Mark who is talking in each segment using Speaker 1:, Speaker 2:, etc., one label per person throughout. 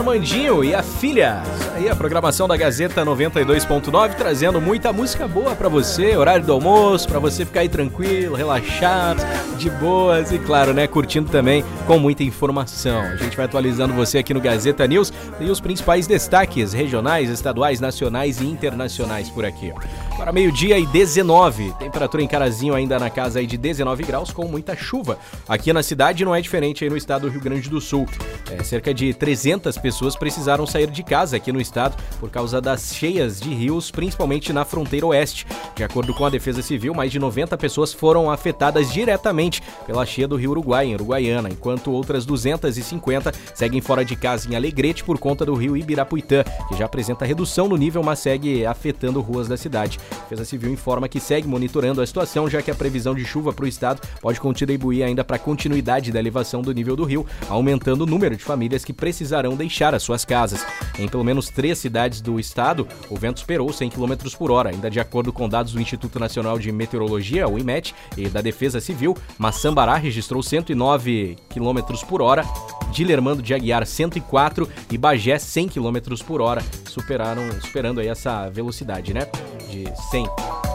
Speaker 1: Armandinho e a Filha. Isso aí, a programação da Gazeta 92.9, trazendo muita música boa pra você, horário do almoço, pra você ficar aí tranquilo, relaxado, de boas e, claro, né, curtindo também com muita informação. A gente vai atualizando você aqui no Gazeta News e os principais destaques regionais, estaduais, nacionais e internacionais por aqui. Agora 12h19, temperatura em Carazinho ainda na casa aí de 19 graus com muita chuva. Aqui na cidade não é diferente aí no estado do Rio Grande do Sul. Cerca de 300 pessoas precisaram sair de casa aqui no estado por causa das cheias de rios, principalmente na fronteira oeste. De acordo com a Defesa Civil, mais de 90 pessoas foram afetadas diretamente pela cheia do rio Uruguai, em Uruguaiana, enquanto outras 250 seguem fora de casa em Alegrete por conta do rio Ibirapuitã, que já apresenta redução no nível, mas segue afetando ruas da cidade. A Defesa Civil informa que segue monitorando a situação, já que a previsão de chuva para o estado pode contribuir ainda para a continuidade da elevação do nível do rio, aumentando o número de famílias que precisarão deixar as suas casas. Em pelo menos 3 cidades do estado, o vento superou 100 km por hora. Ainda de acordo com dados do Instituto Nacional de Meteorologia, o IMET, e da Defesa Civil, Maçambará registrou 109 km por hora, Dilermando de Aguiar 104 e Bagé 100 km por hora, superando aí essa velocidade, né, de 100.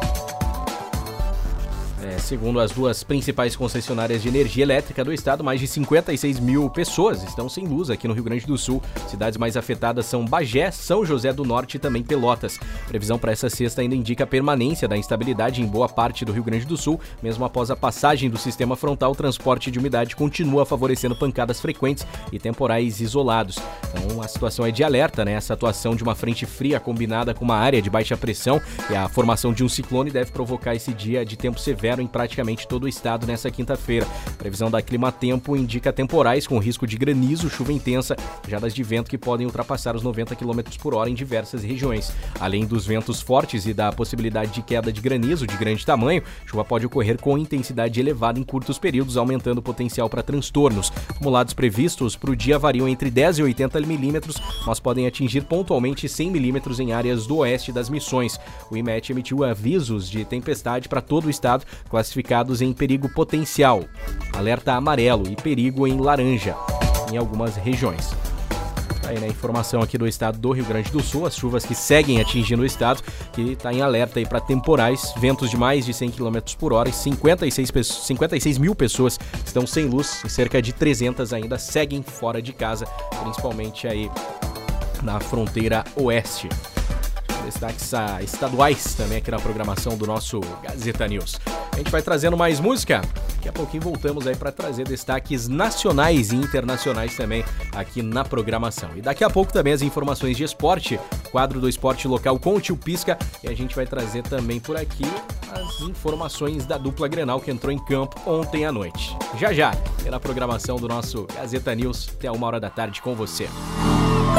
Speaker 1: Segundo as duas principais concessionárias de energia elétrica do estado, mais de 56 mil pessoas estão sem luz aqui no Rio Grande do Sul. Cidades mais afetadas são Bagé, São José do Norte e também Pelotas. Previsão para essa sexta ainda indica a permanência da instabilidade em boa parte do Rio Grande do Sul. Mesmo após a passagem do sistema frontal, o transporte de umidade continua favorecendo pancadas frequentes e temporais isolados. Então a situação é de alerta, né? Essa atuação de uma frente fria combinada com uma área de baixa pressão e a formação de um ciclone deve provocar esse dia de tempo severo em praticamente todo o estado nessa quinta-feira. A previsão da Climatempo indica temporais com risco de granizo, chuva intensa, jadas de vento que podem ultrapassar os 90 km por hora em diversas regiões. Além dos ventos fortes e da possibilidade de queda de granizo de grande tamanho, chuva pode ocorrer com intensidade elevada em curtos períodos, aumentando o potencial para transtornos. Acumulados previstos para o dia variam entre 10 e 80 milímetros, mas podem atingir pontualmente 100 milímetros em áreas do oeste das Missões. O IMET emitiu avisos de tempestade para todo o estado, classificados em perigo potencial, alerta amarelo e perigo em laranja em algumas regiões. Aí, né, informação aqui do estado do Rio Grande do Sul, as chuvas que seguem atingindo o estado, que está em alerta aí para temporais, ventos de mais de 100 km por hora e 56 mil pessoas estão sem luz e cerca de 300 ainda seguem fora de casa, principalmente aí na fronteira oeste. Destaques estaduais também aqui na programação do nosso Gazeta News. A gente vai trazendo mais música. Daqui a pouquinho voltamos aí para trazer destaques nacionais e internacionais também aqui na programação. E daqui a pouco também as informações de esporte, quadro do esporte local com o Tio Pisca. E a gente vai trazer também por aqui as informações da dupla Grenal que entrou em campo ontem à noite. Já, na programação do nosso Gazeta News, até 1h da tarde com você.